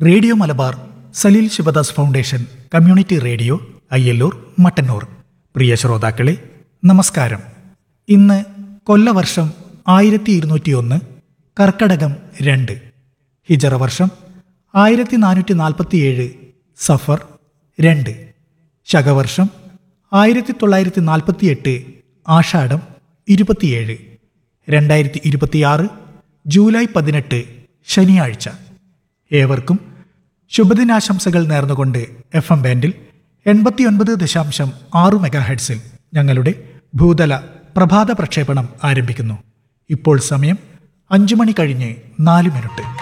Radio Malabar Saleel Sivadas foundation community radio Ayyallur Mattannur. പ്രിയ ശ്രോതാക്കളെ, നമസ്കാരം. ഇന്ന് കൊല്ലവർഷം 1201 കർക്കടകം 2, ഹിജറ വർഷം 1447 സഫർ 2, ശകവർഷം 1948 ആഷാഢം 27, 2026 ജൂലൈ 18 ശനിയാഴ്ച. ഏവർക്കും ശുഭദിനാശംസകൾ നേർന്നുകൊണ്ട് FM ബാൻഡിൽ 89.6 മെഗാഹെർട്സിൽ ഞങ്ങളുടെ ഭൂതല പ്രഭാത പ്രക്ഷേപണം ആരംഭിക്കുന്നു. ഇപ്പോൾ സമയം 5 മണി കഴിഞ്ഞ് 4 മിനിറ്റ്.